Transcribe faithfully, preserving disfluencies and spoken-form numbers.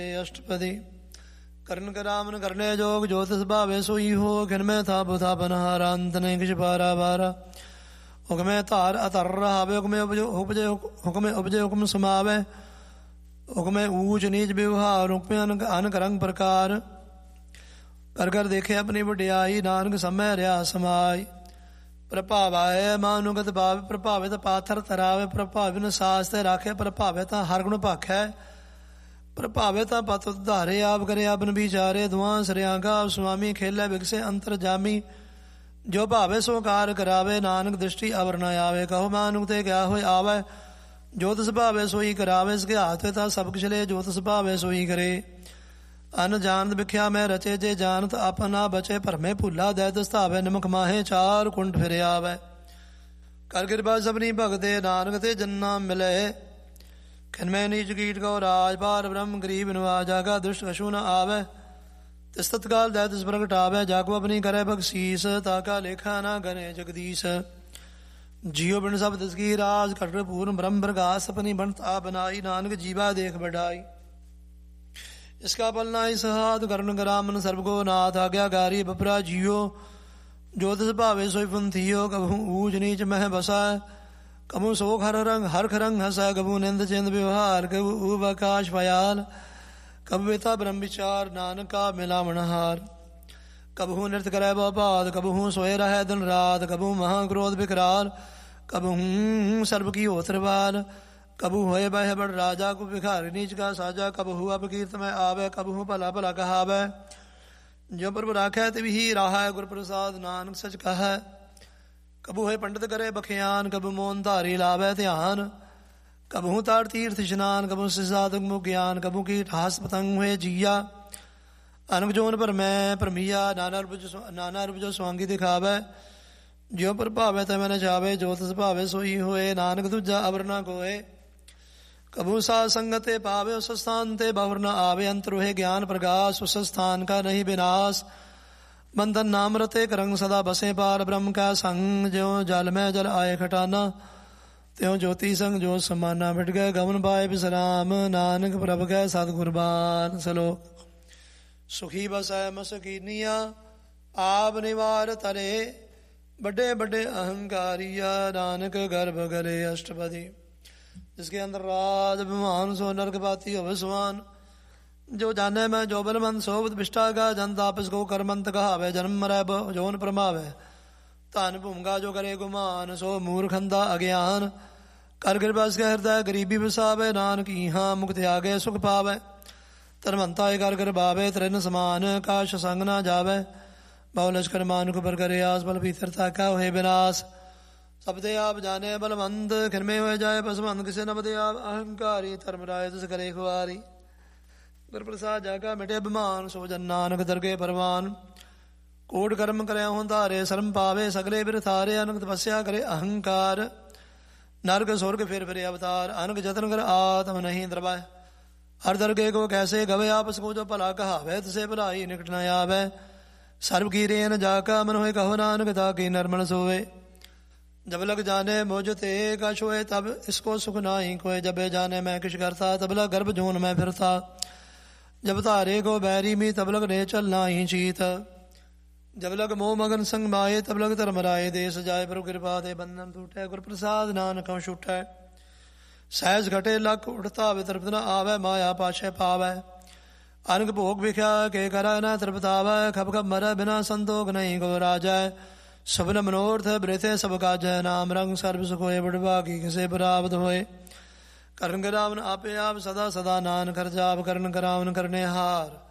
अष्टपदी करण करामन करने जोग ज्योतिष भावे सोई हो खिन में था बुथा बनहारा अंत ने किश पारा बारा हुक्मे धार अतर रहावे हुक्मे उपजे हुक्मे उपजे हुक्म समावे हुक्मे ऊच नीच व्यवहार हुक्मे अन करंग प्रकार कर कर देखे अपनी वड्याई नानक समय रहा समाई प्रभावाए मानुगत भाव प्रभावित पाथर तरावे प्रभाविन सास ते राखे प्रभावित हर गुण भाखै प्रभावित पत उधारे आप करे अपन विचारे दुआ सरियांगा स्वामी खेले विकसे अंतर जामी जो भावे सो कार करावे नानक दृष्टि अवर न आवे कहो मानुक ते क्या हो आवे जो तिस भावे सोई करावे इसके हाथ था सब कुछ ले जो तिस भावे सोई करे अन जानत बिख्या मैं रचे जे जानत अपना बचे भरमे भूला दै दस्तावे निमक माहे चार कुंठ फिर आवे कर कृपा सबनी भगते नानक ते जन्ना मिले खिनमै नीच कीट गौ राज पार ब्रह्म गरीब नवाज जागा दुष्ट कछु न आवे तिस तत्काल दै तिस प्रगट आवे जाको अपनी करे बख्शीस ताका लेखा न गने जगदीश जियो बिन सब तिसकी राज कट पूर्ण ब्रह्म प्रकाश अपनी बनता बनाई नानक जीवा देख बढ़ाई इसका पल नाई सहाद करण करामन सर्व को नाथ आज्ञाकारी बपरा जियो जो तिस भावे सोई पुंथियो कभू ऊच नीच मह बसा कबू सोख हर रंग हर खरंग हसा कबू निंद चिंद व्यवहार कबू ऊब आकाश पयाल कब बेता ब्रह्म विचार नानक का मिलावनहार कबहू नृत्य करे बपाद कबहू सोए रहे दिन रात कबू महाक्रोध विकराल कबहू सर्व की होत्रवाल कबू होए बह बड़ राजा को भिखारी नीच का साजा कबहू अब कीर्त में आवे कबहू भला भला कहावे जो प्रभु राखै तिवही राह गुर प्रसाद नानक सच कह कबू है पंडित करे बखियान कबू मोन धारी लावे ध्यान कबू तार तीर्थ स्नान कबू सिसाधक मुख ज्ञान कबू की ठास पतंग हुए जिया अनक जोन पर मैं परमिया नाना रूप नाना रूप जो स्वांगी दिखावे जो पर भावे ते मैंने जावे जो तिस भावे सोई होए नानक दूजा अवर न कोए कबू सा संगते पावे उस स्थान ते बवर न आवे अंतर हुए ज्ञान प्रकाश उस स्थान का नहीं विनाश बंधन नाम रते करंग सदा बसे पार ब्रह्म का संग जो जल में जल आए खटाना त्यों ज्योति संग जो समाना मिट गए गमन पाए विश्राम नानक प्रभ गए सतगुरबान सलोक सुखी बसै मसकीनिया आप निवार तरे बड़े बड़े अहंकारिया नानक गर्भ गले अष्टपदी जिसके अंदर राज अभिमान सो नरक पाती अवसवान जो जाने मैं जो बलमंद सोबत विष्टा का जन तापस को करमंत कहावे जन्म मरै जोन प्रमावे धन भूमगा जो करे गुमान सो मूर्खंदा अज्ञान कर कृपा के हृदय गरीबी बसावे नानक यहाँ मुक्त आगे सुख पावे धर्मंता कर कर बावे त्रिन समान काश संग ना जावे बहु लश्कर मानुक पर करे आस बल भीतरता का होए विनाश सबदे आप जाने बलमंद खिरमे हो जाए पसमंद किसे न बदे आप अहंकारी धर्मराय तुस करे खुआरी गुर प्रसाद जागा मिटे अभिमान सो जन नानक दरगे परवान कोट कर्म करे होंधारे शर्म पावे सगले बिर थारे अनक तपस्या करे अहंकार नरक स्वर्ग फिर फिर अवतार अनक जतन कर आत्म नहीं द्रवाय हर दरगे को कैसे गवे आपस को जो भला कहावे तुसे भलाई निकट न आवे सर्व की रेन जाका मन होए कहो नानक ताकि नरमन सोवे जब लग जाने मुझ ते कछ होए तब इसको सुख नाही कोय जबे जाने मैं किश करता तबला गर्भ जून में फिरता जब तारे को बैरी में तब लग ने चलना ही चीत जब लग मोह मगन संग माए तब लग धर्मराय देश जाए प्रभु कृपा दे बंधन टूटे गुर प्रसाद नानक छूटे सहज घटे लख उठता वे तृप्त न आवे माया पाशे पावे अनक भोग विख्या के करा न तृप्तावे खप खप मर बिना संतोख नहीं गो राजा सबन मनोरथ ब्रेथे सब काज नाम रंग सर्व सुख होए बड़भागी किसे प्राप्त होए करण करावन आपे आप सदा सदा नान कर जाप करण करावन करने हार